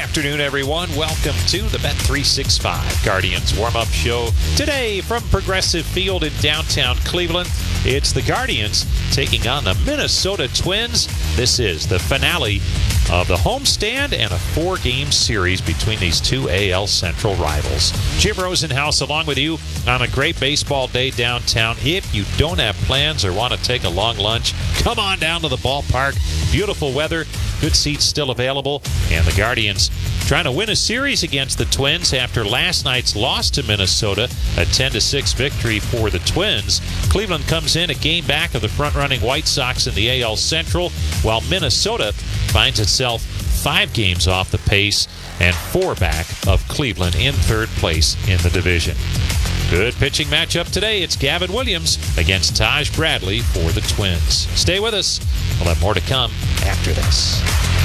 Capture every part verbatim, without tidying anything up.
afternoon, everyone. Welcome to the Bet three sixty-five Guardians warm-up show. Today from Progressive Field in downtown Cleveland, it's the Guardians taking on the Minnesota Twins. This is the finale of the homestand and a four-game series between these two A L Central rivals. Jim Rosenhaus along with you on a great baseball day downtown. If you don't have plans or want to take a long lunch, come on down to the ballpark. Beautiful weather, good seats still available, and the Guardians trying to win a series against the Twins after last night's loss to Minnesota, a ten to six victory for the Twins. Cleveland comes in a game back of the front-running White Sox in the A L Central, while Minnesota finds itself five games off the pace and four back of Cleveland in third place in the division. Good pitching matchup today. It's Gavin Williams against Taj Bradley for the Twins. Stay with us. We'll have more to come after this.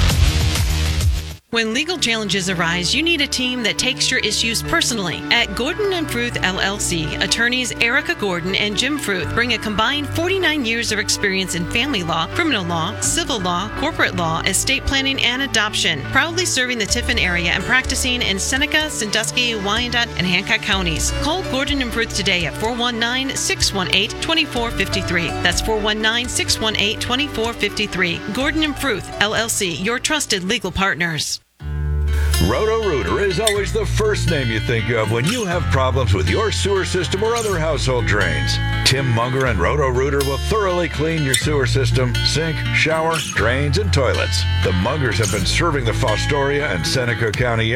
When legal challenges arise, you need a team that takes your issues personally. At Gordon and Fruth L L C, attorneys Erica Gordon and Jim Fruth bring a combined forty-nine years of experience in family law, criminal law, civil law, corporate law, estate planning, and adoption. Proudly serving the Tiffin area and practicing in Seneca, Sandusky, Wyandotte, and Hancock counties. Call Gordon and Fruth today at four one nine, six one eight, two four five three. That's four one nine, six one eight, two four five three. Gordon and Fruth L L C, your trusted legal partners. Roto-Rooter is always the first name you think of when you have problems with your sewer system or other household drains. Tim Munger and Roto-Rooter will thoroughly clean your sewer system, sink, shower, drains, and toilets. The Mungers have been serving the Fostoria and Seneca County